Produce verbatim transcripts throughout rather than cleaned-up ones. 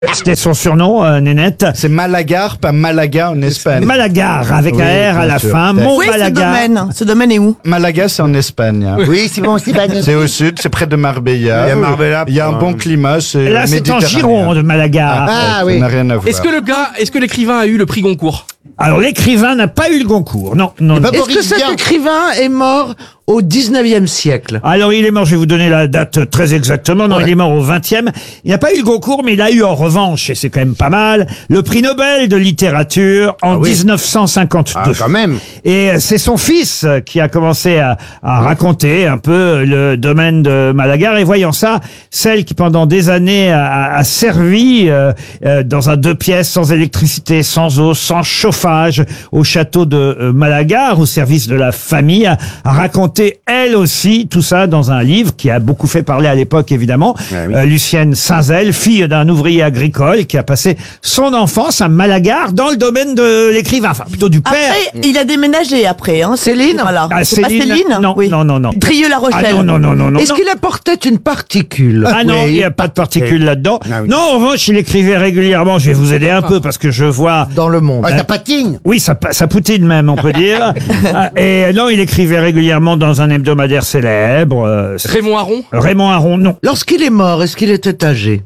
C'était son surnom, euh, Nénette. C'est Malagar, pas Malaga en Espagne. Malagar, avec Oui, un R à bien la sûr. fin. Oui, Mont Oui, ce Malaga. domaine. Ce domaine est où? Malaga, c'est en Espagne. hein. Oui, c'est bon, c'est bon. C'est au sud, c'est près de Marbella. Il y a Marbella, Il y a un pour- bon climat, c'est Là, c'est en méditerranéen. Gironde, Malaga. Ah, Ça oui. n'a rien à voir. Est-ce que le gars, est-ce que l'écrivain a eu le prix Goncourt? Alors, l'écrivain n'a pas eu le Goncourt. Non, non, non. pas Est-ce que Boris cet Vian. écrivain est mort au dix-neuvième siècle? Alors, il est mort, je vais vous donner la date très exactement. Non, il est mort au vingtième. Il n'a pas eu le Goncourt, mais il a eu en revanche, et c'est quand même pas mal, le prix Nobel de littérature en oui. dix-neuf cent cinquante-deux. Ah, quand même. Et c'est son fils qui a commencé à, à raconter un peu le domaine de Malaga. Et voyant ça, celle qui pendant des années a, a servi euh, euh, dans un deux pièces, sans électricité, sans eau, sans chauffage, au château de euh, Malaga, au service de la famille, a, a raconté elle aussi tout ça dans un livre qui a beaucoup fait parler à l'époque, évidemment. Ouais, oui. Euh, Lucienne Saint-Zel, fille d'un ouvrier agricole qui a passé son enfance à Malaga dans le domaine de l'écrivain, enfin plutôt du père. Après, il a déménagé après. Hein. Céline Voilà. Ah, C'est pas Céline, Céline non, Oui. non, non, non. Trieux-La Rochelle. Ah non, non, non, non, non. Est-ce non. qu'il apportait une particule? Ah non, il n'y a pas de particules là-dedans. Ah oui. Non, en revanche, il écrivait régulièrement. Je vais vous aider un peu parce que je vois. Dans le monde. Ah, ça patine. Oui, ça, pa- ça poutine même, on peut dire. Ah, Et non, il écrivait régulièrement dans un hebdomadaire célèbre. euh, c'est- Raymond Aron? Raymond Aron, non. Lorsqu'il est mort, est-ce qu'il était âgé?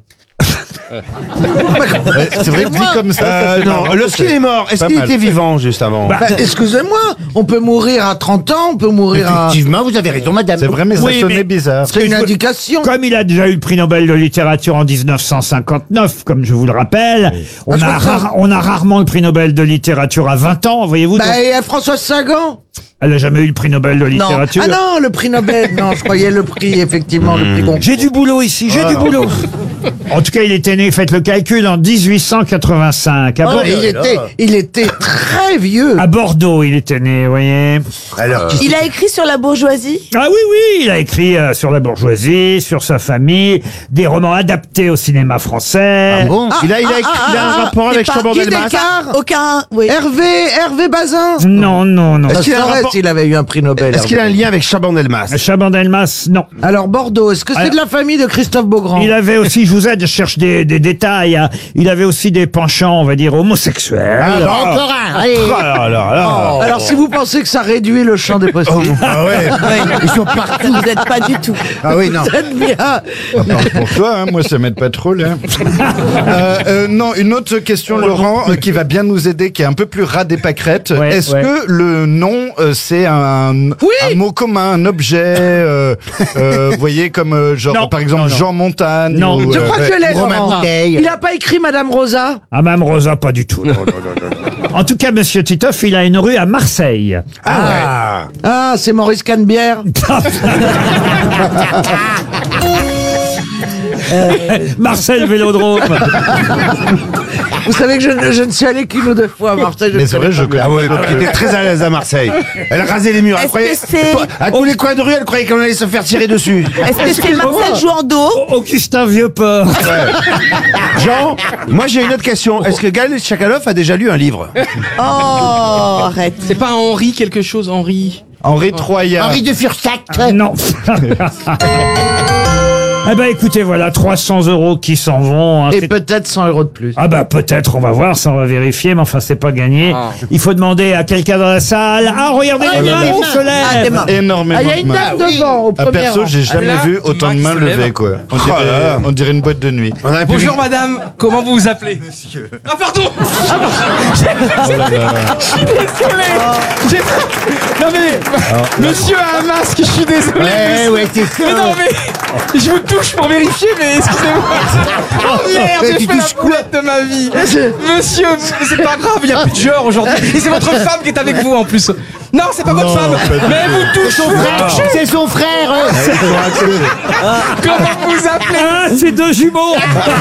Ouais, c'est vrai que dit comme ça, ça Euh, fait non, marrant. lorsqu'il est mort, est-ce Pas qu'il mal. était vivant juste avant? Bah, Bah, excusez-moi, on peut mourir à trente ans, on peut mourir à... Effectivement, vous avez raison, madame. C'est vrai, mais ça Oui, sonnait mais- bizarre. C'est une indication. Comme il a déjà eu le prix Nobel de littérature en dix-neuf cent cinquante-neuf, comme je vous le rappelle, on, Ah, a je crois rare- on a rarement le prix Nobel de littérature à vingt ans, voyez-vous. donc Bah, et à Françoise Sagan? elle n'a jamais eu le prix Nobel de littérature. Ah non, le prix Nobel. Non, je croyais le prix, effectivement, le prix Goncourt. J'ai du boulot ici, j'ai du boulot. En tout cas, il était né, faites le calcul, en dix-huit cent quatre-vingt-cinq. À, Ah, Bor- il était, il était très vieux. à Bordeaux, il était né, vous voyez. Alors, qui Il a écrit sur la bourgeoisie. Ah oui, oui, il a écrit euh, sur la bourgeoisie, sur sa famille, des romans adaptés au cinéma français. Ah bon il a, il a, ah, il a ah, un ah, rapport c'est avec pas- Chabon Guy Delmas. Descartes. Aucun. Oui. Hervé, Hervé Bazin. Non, non, non. Ça Est-ce qu'il a un serait rapport- s'il avait eu un prix Nobel. Est-ce qu'il a un Hervé. lien avec Chabon Delmas? Chabandelmas, non. Alors, Bordeaux, est-ce que c'est Alors- de la famille de Christophe Beaugrand? Il avait aussi, je vous aide, je cherche des, des détails, hein. Il avait aussi des penchants, on va dire, homosexuels. Ah, bah, encore un, allez. Ah, là, là. Alors, si vous pensez que ça réduit le champ des possibles, Ah ouais, ils sont partout. Vous n'êtes pas du tout. Ah oui, non. vous êtes bien. Parle pour toi, hein, moi ça m'aide pas trop là. Euh, euh, non, une autre question, Laurent, euh, qui va bien nous aider, qui est un peu plus ras des pâquerettes. Ouais, Est-ce ouais. que le nom, euh, c'est un, un mot commun, un objet, euh, euh, vous voyez, comme euh, genre Non, par exemple non, non. Jean Montagne Non. ou, Je euh, crois que je l'ai, Romain Laurent. Bouteille. Il a pas écrit Madame Rosa? Ah, Mme Rosa, pas du tout. En tout cas, Monsieur Titoff, il a une rue à Marseille. Ah, Ah, c'est Maurice Canebière. Marcel Vélodrome. Vous savez que je, ne- je ne suis allé qu'une ou deux fois à Marseille. je Mais ne c'est vrai, connais je pas bien. Ah ouais, donc il était très à l'aise à Marseille. Elle rasait les murs. Elle Est-ce croyait, que c'est- à tous les coins de rue, elle croyait qu'on allait se faire tirer dessus. Est-ce que c'est Marcel Jouandeau? Augustin Vieux-Port. Jean, moi j'ai une autre question. Est-ce que Gaël Tchakaloff a déjà lu un livre? Oh, arrête. C'est pas Henri quelque chose, Henri? Henri Troyat. Henri de Fursac. Non. Eh ben, écoutez, voilà, trois cents euros qui s'en vont. hein. Et C'est- peut-être cent euros de plus. Ah bah peut-être, on va voir, ça on va vérifier, mais enfin c'est pas gagné. Ah. Il faut demander à quelqu'un dans la salle. Ah regardez, Ah, les il y a mains des qui mains. se lèvent. Ah, des mains. Énormément Ah, il y a de une mains. dame devant, au Ah, premier perso, rang. j'ai jamais là, vu autant de Max mains se lève. levées, quoi. On Oh dirait, là là. on dirait une boîte de nuit. On a un Bonjour public- madame, comment vous vous appelez? Monsieur. Ah pardon. Ah, pardon. Désolé. J'ai- Non mais, monsieur a un masque, je suis désolé. Ouais, ouais, c'est Mais ça. non mais, je vous touche pour vérifier, mais excusez-moi. Oh merde, Mais j'ai tu fait la touches quoi boulette de ma vie. Monsieur, c'est pas grave, il n'y a plus de genre aujourd'hui. Et c'est votre femme qui est avec vous en plus. Non, c'est pas votre femme. Mais vous touchez, vous touchez. C'est son frère. Comment vous appelez? Ah, c'est deux jumeaux.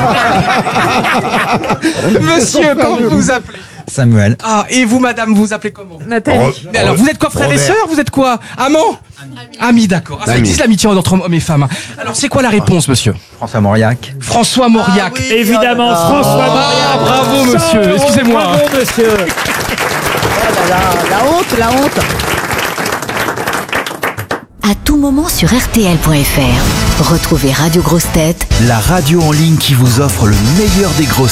Monsieur, comment vous vous appelez? Samuel. Ah, et vous, madame, vous vous appelez comment? Nathalie. Mais alors, vous êtes quoi, frères et Robert. sœurs? Vous êtes quoi? Amants? Amis, d'accord. Ah, ça Amis. existe l'amitié entre hommes et femmes. Alors, c'est quoi la réponse, monsieur? François Mauriac. François Mauriac. Ah oui. Évidemment, Oh là là. François Ah, Mauriac. bravo, monsieur. cent euros, Excusez-moi. Bravo, monsieur. Oh là là, la honte, la honte. À tout moment sur R T L point F R. Retrouvez Radio Grosses Têtes La radio en ligne qui vous offre le meilleur des grosses